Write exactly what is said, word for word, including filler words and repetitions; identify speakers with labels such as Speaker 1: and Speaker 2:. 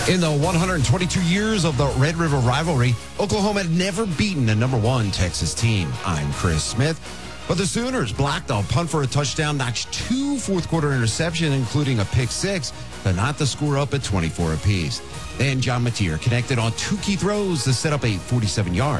Speaker 1: In the one hundred twenty-two years of the Red River rivalry, Oklahoma had never beaten a number one Texas team. I'm Chris Smith. But the Sooners blocked a punt for a touchdown, notched two fourth-quarter interceptions, including a pick six, to knot the score up at twenty-four apiece. Then John Mateer connected on two key throws to set up a forty-seven yard